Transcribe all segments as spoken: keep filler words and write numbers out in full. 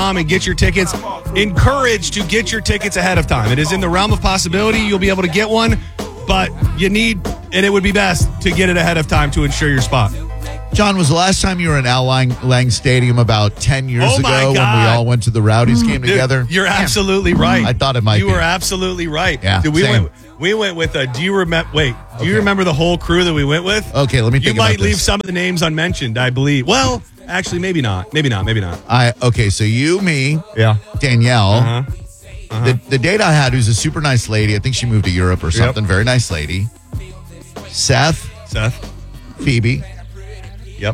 com and get your tickets. Encouraged to get your tickets ahead of time. It is in the realm of possibility. You'll be able to get one, but you need, and it would be best to get it ahead of time to ensure your spot. John, was the last time you were in Al Lang, Lang Stadium about ten years Oh, my ago when God. we all went to the Rowdies game Dude, together? You're absolutely right. I thought it might you be. were absolutely right. Yeah, Dude, we same. went we went with uh, do you remember wait, do you Okay. remember the whole crew that we went with? Okay, let me You think about might leave this. some of the names unmentioned, I believe. Well, actually maybe not. Maybe not. Maybe not. I Okay, so you, me, Yeah. Danielle. Uh-huh. Uh-huh. The, the date I had, who's a super nice lady. I think she moved to Europe or something. Very nice lady. Seth, Seth. Phoebe. Yep.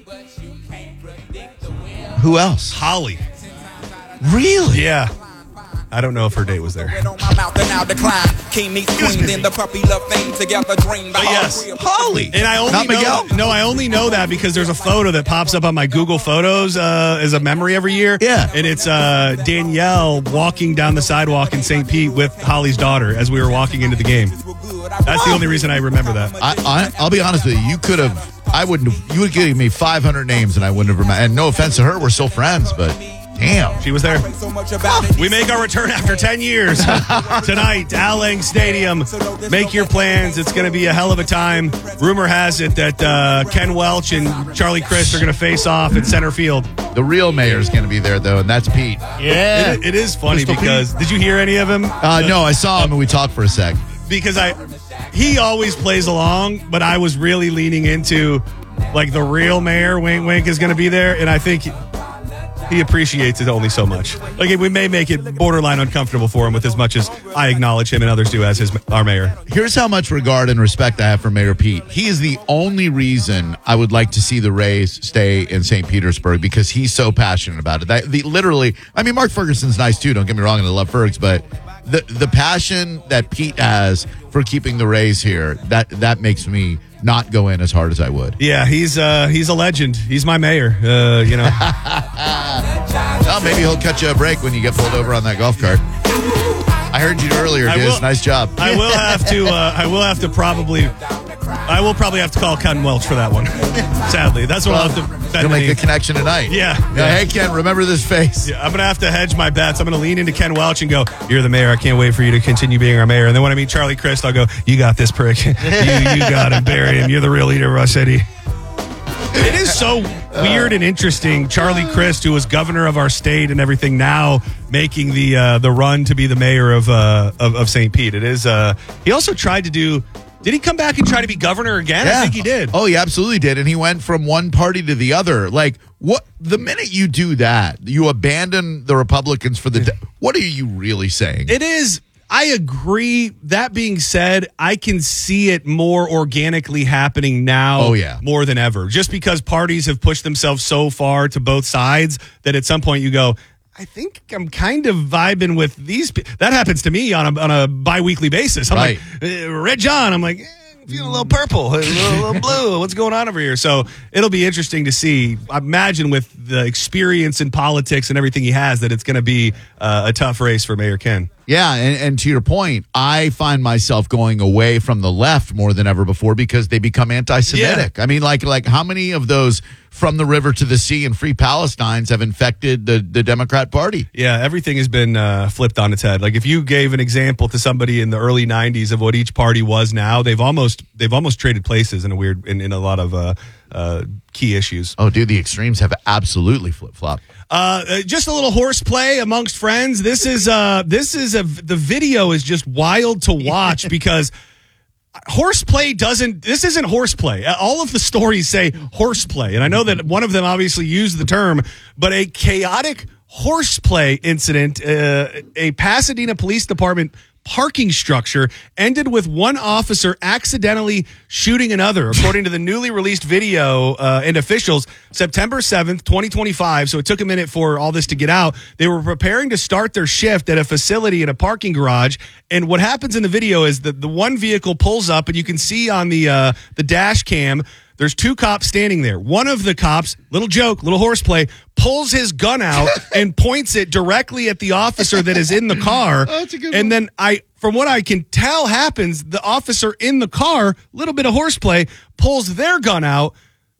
Who else? Holly. Really? Yeah. I don't know if her date was there. On my mouth and now decline. King meets queen, then the puppy love thing together dream. But yes. Holly. And I only Not know, Miguel? no, I only know that because there's a photo that pops up on my Google Photos uh, as a memory every year. Yeah. And it's uh, Danielle walking down the sidewalk in Saint Pete with Holly's daughter as we were walking into the game. That's the only reason I remember that. I, I, I'll be honest with you. You could have, I wouldn't have, you would give me five hundred names and I wouldn't have remembered. And no offense to her, we're still friends, but damn. She was there. So much about it. We make our return after ten years tonight, Al Lang Stadium. Make your plans. It's going to be a hell of a time. Rumor has it that uh, Ken Welch and Charlie Crist are going to face off at center field. The real mayor's going to be there, though, and that's Pete. Yeah. It, it is funny Crystal because, did you hear any of him? Uh, no, I saw him and we talked for a sec. Because I, he always plays along, but I was really leaning into, like, the real mayor, Wink Wink, is going to be there, and I think he appreciates it only so much. Like, we may make it borderline uncomfortable for him with as much as I acknowledge him and others do as his our mayor. Here's how much regard and respect I have for Mayor Pete. He is the only reason I would like to see the Rays stay in Saint Petersburg because he's so passionate about it. That the, literally, I mean, Mark Ferguson's nice too. Don't get me wrong, and I love Fergs, but the the passion that Pete has for keeping the Rays here, that that makes me not go in as hard as I would. Yeah, he's uh, he's a legend. He's my mayor. Uh, you know. Well, maybe he'll cut you a break when you get pulled over on that golf cart. I heard you earlier, I Diz. will- Nice job. I will have to. Uh, I will have to probably. I will probably have to call Ken Welch for that one. Sadly, that's what I'll have to. You'll make a connection tonight. Yeah. yeah. Hey, Ken, remember this face. Yeah, I'm going to have to hedge my bets. I'm going to lean into Ken Welch and go, you're the mayor. I can't wait for you to continue being our mayor. And then when I meet Charlie Crist, I'll go, you got this prick. you, you got him. Bury him. You're the real leader of our city. It is so weird and interesting. Charlie Crist, who was governor of our state and everything, now making the uh, the run to be the mayor of uh, of, of Saint Pete. It is. Uh, he also tried to do. Did he come back and try to be governor again? Yeah. I think he did. Oh, he absolutely did. And he went from one party to the other. Like, what? The minute you do that, you abandon the Republicans for the. De- what are you really saying? It is. I agree. That being said, I can see it more organically happening now Oh, yeah. more than ever. Just because parties have pushed themselves so far to both sides that at some point you go, I think I'm kind of vibing with these. Pe-. That happens to me on a, on a bi-weekly basis. I'm Right. like, uh, Red John, I'm like, eh, I'm feeling a little purple, a little, a little blue. What's going on over here? So it'll be interesting to see. I imagine with the experience in politics and everything he has that it's going to be uh, a tough race for Mayor Ken. Yeah, and, and to your point, I find myself going away from the left more than ever before because they become anti-Semitic. Yeah. I mean, like, like how many of those from the river to the sea and free Palestines have infected the, the Democrat Party? Yeah, everything has been uh, flipped on its head. Like if you gave an example to somebody in the early nineties of what each party was now, they've almost they've almost traded places in a weird in, in a lot of uh, uh, key issues. Oh, dude, the extremes have absolutely flip-flopped. Uh, uh, just a little horseplay amongst friends. This is uh, this is a the video is just wild to watch because horseplay doesn't. This isn't horseplay. All of the stories say horseplay, and I know that one of them obviously used the term, but a chaotic horseplay incident. Uh, a Pasadena Police Department parking structure ended with one officer accidentally shooting another, according to the newly released video uh, and officials. September seventh, twenty twenty-five. So it took a minute for all this to get out. They were preparing to start their shift at a facility in a parking garage. And what happens in the video is that the one vehicle pulls up, and you can see on the uh, the dash cam, there's two cops standing there. One of the cops, little joke, little horseplay, pulls his gun out and points it directly at the officer that is in the car. Oh, that's a good and one. then I, from what I can tell happens, the officer in the car, little bit of horseplay, pulls their gun out,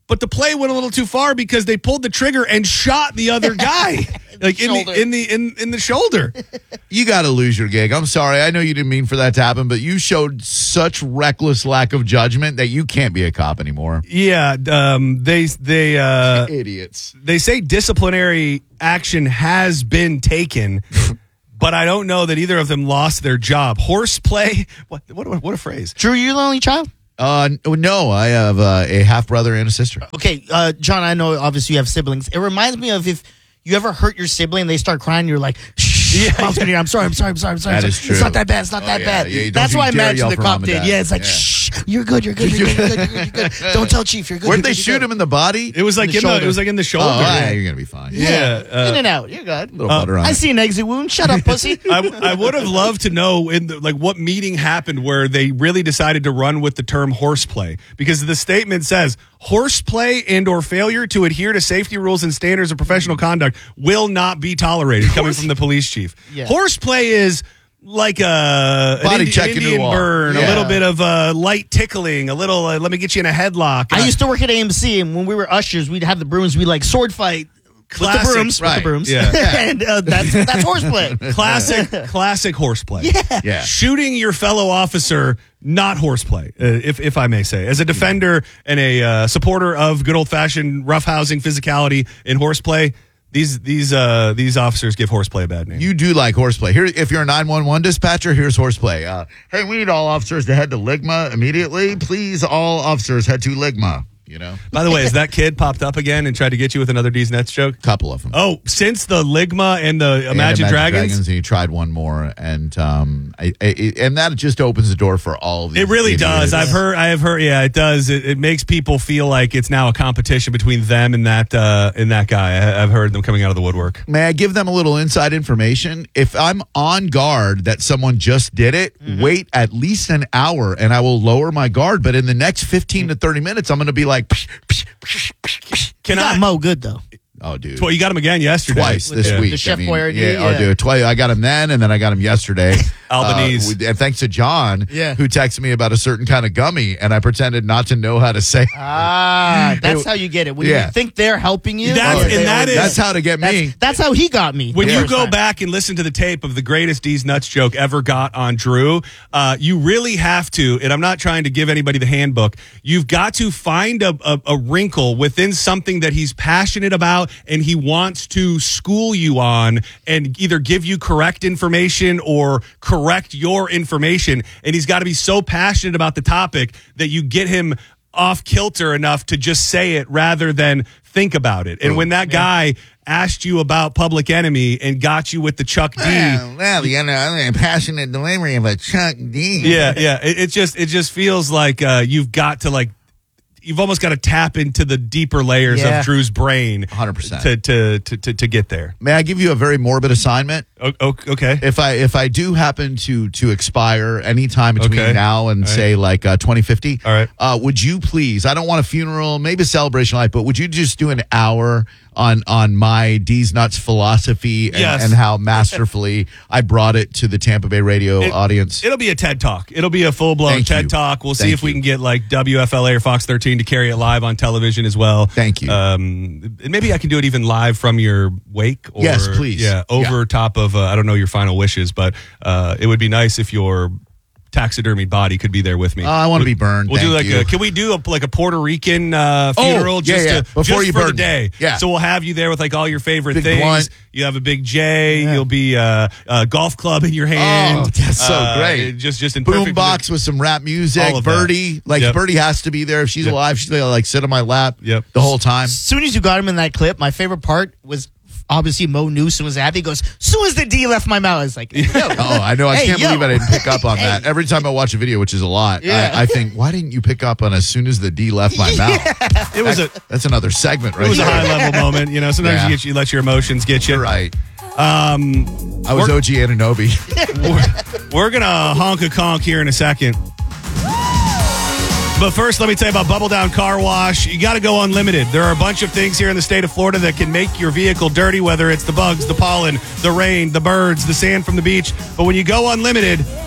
but the play went a little too far because they pulled the trigger and shot the other guy, like in shoulder. the in the in, in the shoulder. You got to lose your gig. I'm sorry. I know you didn't mean for that to happen, but you showed such reckless lack of judgment that you can't be a cop anymore. Yeah, um, they they uh, Idiots. they say disciplinary action has been taken. But I don't know that either of them lost their job. Horseplay, what what what a phrase. Drew, you're the only child? Uh, no, I have uh, a half brother and a sister. Okay, uh, John, I know obviously you have siblings. It reminds me of if you ever hurt your sibling and they start crying, you're like, shh, Yeah, mom's gonna hear, I'm sorry, I'm sorry, I'm sorry, I'm sorry. That I'm is sorry. true. It's not that bad, it's not Oh, that yeah, bad. yeah, don't That's you what I dare imagine yell the for cop mom and did. dad. Yeah, it's like, Yeah. shh, you're good, you're good, you're good, you're good, you're good, you're good. Don't tell Chief, you're good. Where'd you're they good, shoot you're good. him in the body? It was like the in the, shoulder. it was like in the shoulder. Oh, yeah, you're gonna be fine. Yeah, uh, In and out, you're good. A little butter on I it. see an exit wound. Shut up, pussy. I, I would have loved to know in the, like what meeting happened where they really decided to run with the term horseplay, because the statement says horseplay and or failure to adhere to safety rules and standards of professional conduct will not be tolerated, coming from the police chief. Yeah. Horseplay is like a Body an Indi- check an into the Indian wall. burn, a Yeah. little bit of uh, light tickling, a little uh, let me get you in a headlock. I Uh, used to work at A M C, and when we were ushers, we'd have the brooms. We'd like sword fight with Classic, the brooms, with right. the brooms. Yeah. and uh, that's that's horseplay. classic classic horseplay. Yeah. Yeah. Shooting your fellow officer, not horseplay, uh, if if I may say. As a defender and a uh, supporter of good old fashioned roughhousing physicality in horseplay, these these uh, these officers give horseplay a bad name. You do like horseplay. Here, if you're a nine one one dispatcher, here's horseplay. Uh, hey, we need all officers to head to Ligma immediately. Please, all officers head to Ligma. You know, By the way, has that kid popped up again and tried to get you with another D's Nuts joke? couple of them. Oh, since the Ligma and the And Imagine, Dragons? and he tried one more, and um, I, I, and that just opens the door for all of these. It really idiots. does. I've heard. I have heard. Yeah, it does. It, it makes people feel like it's now a competition between them and that uh, and that guy. I, I've heard them coming out of the woodwork. May I give them a little inside information? If I'm on guard that someone just did it, Mm-hmm. wait at least an hour, and I will lower my guard. But in the next fifteen to thirty minutes, I'm going to be like, psh, psh, psh, psh. Can You got I? Mo good though. oh, dude. Well, you got him again yesterday. Twice With this the- week. the Chef I mean, Boyardee, yeah, oh, yeah. dude, twice. I got him then, and then I got him yesterday. Albanese. Uh, with- and thanks to John, Yeah. who texted me about a certain kind of gummy, and I pretended not to know how to say. Ah, that's It- how you get it. When yeah. you think they're helping you, That's- oh, and they that are- is- That's how to get that's, me. that's how he got me. When the you first go time. back and listen to the tape of the greatest D's Nuts joke ever got on Drew, uh, you really have to, and I'm not trying to give anybody the handbook, you've got to find a, a, a wrinkle within something that he's passionate about and he wants to school you on and either give you correct information or correct your information. And he's got to be so passionate about the topic that you get him off kilter enough to just say it rather than think about it. And when that guy asked you about Public Enemy and got you with the Chuck D, well, the other passionate delivery of a Chuck D. yeah, yeah, it, it just it just feels like uh, you've got to like. You've almost got to tap into the deeper layers Yeah. of Drew's brain one hundred percent. to, to, to, to, to get there. May I give you a very morbid assignment? O- o- okay. If I if I do happen to to expire anytime between Okay. now and All right. say like uh, twenty fifty, All right. uh, would you please? I don't want a funeral, maybe a celebration life, but would you just do an hour on on my D's Nuts philosophy and, Yes. and how masterfully I brought it to the Tampa Bay radio It- audience? It'll be a TED Talk. It'll be a full blown Thank TED you. Talk. We'll see Thank if we you. can get like W F L A or Fox thirteen to carry it live on television as well. Thank you. Um, and maybe I can do it even live from your wake. Or, Yes, please. Yeah, over Yeah. top of uh, I don't know your final wishes, but uh, it would be nice if your taxidermied body could be there with me. Oh, I want to be burned. We'll do Thank like you. a, can we do a, like a Puerto Rican uh, Oh, funeral yeah, just yeah. to Before just you for the burn me. day? Yeah. So we'll have you there with like all your favorite Big things. blunt. You have a big J. You'll be uh, a golf club in your hand. Oh, that's so Uh, great. Just just in Boom perfect box with some rap music. All of that. Birdie, like Yep. Birdie has to be there. If she's Yep. alive, she's gonna like sit on my lap. Yep. the whole time. As soon as you got him in that clip, my favorite part was obviously Mo Newsom was happy. He goes, as soon as the D left my mouth, I was like, yo. Oh, I know. I Hey, can't yo. believe I didn't pick up on that. Every time I watch a video, which is a lot, Yeah. I, I think, why didn't you pick up on as soon as the D left my mouth? It was a That's another segment, right? it was a there. high level moment. You know, sometimes Yeah. you get you let your emotions get you. You're right. Um, I was We're- O G Ananobi. we're, we're gonna honk a conk here in a second. But first, let me tell you about Bubble Down Car Wash. You got to go unlimited. There are a bunch of things here in the state of Florida that can make your vehicle dirty, whether it's the bugs, the pollen, the rain, the birds, the sand from the beach. But when you go unlimited,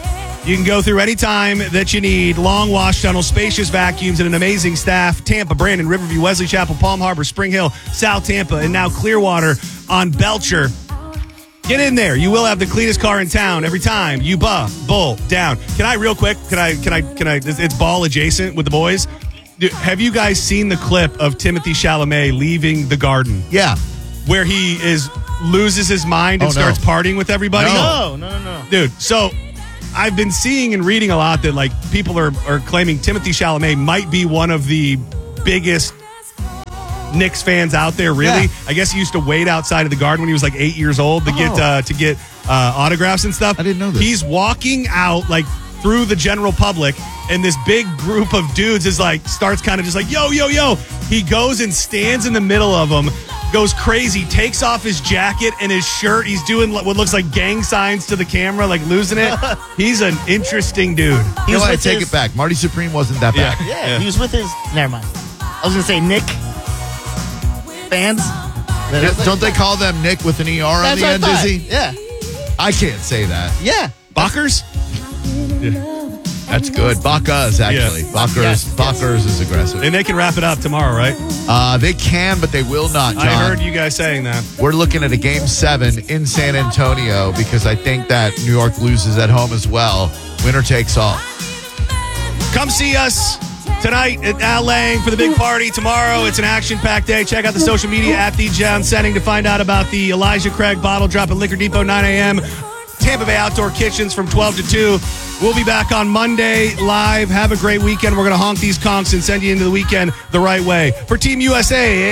You can go through any time that you need. Long wash tunnels, spacious vacuums, and an amazing staff. Tampa, Brandon, Riverview, Wesley Chapel, Palm Harbor, Spring Hill, South Tampa, and now Clearwater on Belcher. Get in there. You will have the cleanest car in town every time you buh, bull down. Can I real quick? Can I, can I, can I, it's ball adjacent with the boys. Dude, have you guys seen the clip of Timothy Chalamet leaving the Garden? Yeah. Where he is loses his mind and Oh, no. starts partying with everybody? No, no, no, no. Dude, so I've been seeing and reading a lot that like people are, are claiming Timothy Chalamet might be one of the biggest Knicks fans out there, really. Yeah. I guess he used to wait outside of the Garden when he was like eight years old to get Oh. uh, to get uh, autographs and stuff. I didn't know this. He's walking out like through the general public, and this big group of dudes is like starts kind of just like yo yo yo. He goes and stands in the middle of them, goes crazy, takes off his jacket and his shirt. He's doing what looks like gang signs to the camera, like losing it. He's an interesting dude. You He know was what? I with take his- it back. Marty Supreme wasn't that Yeah. bad. Yeah, he was with his. Never mind. I was gonna say Nick fans. Don't they call them Nick with an E R on That's the what I end, thought. Dizzy? Yeah, I can't say that. yeah. Bachers? That's good. Bacchus, actually. Yeah. Bacchus, Yes. Bacchus is aggressive. And they can wrap it up tomorrow, right? Uh, they can, but they will not, John. I heard you guys saying that. We're looking at a game seven in San Antonio because I think that New York loses at home as well. Winner takes all. Come see us tonight at Al Lang for the big party. Tomorrow, it's an action-packed day. Check out the social media at The John Setting to find out about the Elijah Craig bottle drop at Liquor Depot, nine a.m. Tampa Bay Outdoor Kitchens from twelve to two. We'll be back on Monday live. Have a great weekend. We're going to honk these conchs and send you into the weekend the right way. For Team U S A,